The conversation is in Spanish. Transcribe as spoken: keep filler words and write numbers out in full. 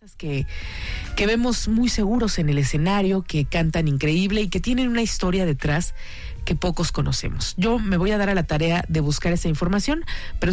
Que, que vemos muy seguros en el escenario, que cantan increíble y que tienen una historia detrás que pocos conocemos. Yo me voy a dar a la tarea de buscar esa información, pero